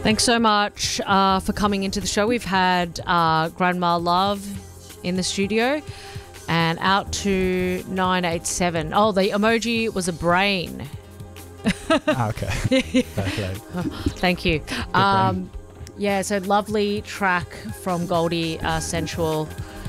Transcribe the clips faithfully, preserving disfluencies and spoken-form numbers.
Thanks so much uh, for coming into the show. We've had uh, Grandma Love in the studio and out to nine eight seven. Oh, the emoji was a brain. Ah, okay. Okay. Thank you. Um, yeah, so lovely track from Goldie uh, Sensual.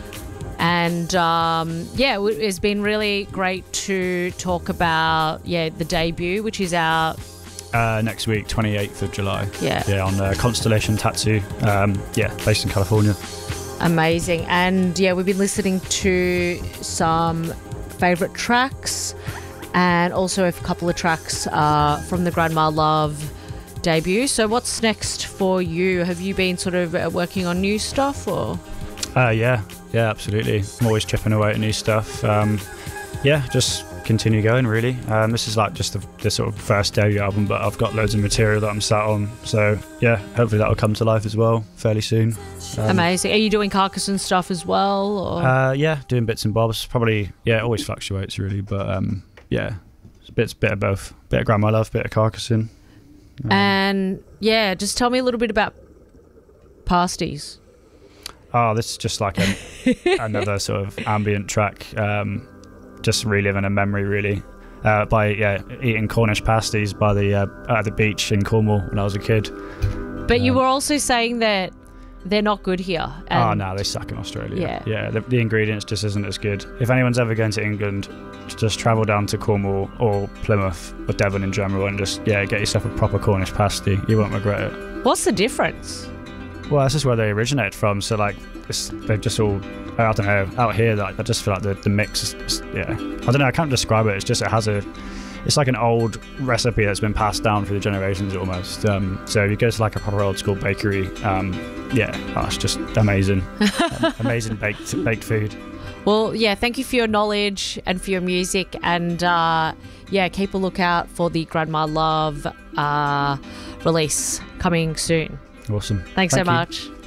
And um, yeah, it's been really great to talk about yeah the debut, which is out uh, next week, twenty-eighth of July. Yeah, yeah, on uh, Constellation Tattoo. Um, yeah, based in California. Amazing. And yeah, we've been listening to some favourite tracks and also a couple of tracks uh, from the Grandma Love debut. So what's next for you? Have you been sort of working on new stuff or? Uh, yeah, yeah, absolutely. I'm always chipping away at new stuff. Um, yeah, just continue going really. Um, this is like just the, the sort of first debut album, but I've got loads of material that I'm sat on. So yeah, hopefully that'll come to life as well fairly soon. Um, Amazing. Are you doing Carcassonne stuff as well? Or? Uh, yeah, doing bits and bobs. Probably, yeah, it always fluctuates really, but um, yeah, it's a bit, bit of both. Bit of Grandma Love, bit of Carcassonne. Um, and yeah, just tell me a little bit about Pasties. Oh, this is just like a, another sort of ambient track, um, just reliving a memory really. Uh, by yeah, eating Cornish pasties by the uh, at the beach in Cornwall when I was a kid. But um, you Uh, were also saying that they're not good here. Oh and no, they suck in Australia. Yeah, yeah. The, the ingredients just isn't as good. If anyone's ever going to England, just travel down to Cornwall or Plymouth or Devon in general, and just yeah, get yourself a proper Cornish pasty. You won't regret it. What's the difference? Well, this is where they originated from. So like, it's, they've just all, I don't know, out here, like, I just feel like the, the mix is, is, yeah. I don't know, I can't describe it. It's just, it has a, it's like an old recipe that's been passed down through the generations almost. Um, so if you go to like a proper old school bakery, um, yeah, oh, it's just amazing. um, amazing baked baked food. Well, yeah, thank you for your knowledge and for your music. And uh, yeah, keep a lookout for the Grandma Love uh, release coming soon. Awesome. Thanks Thank so you. much.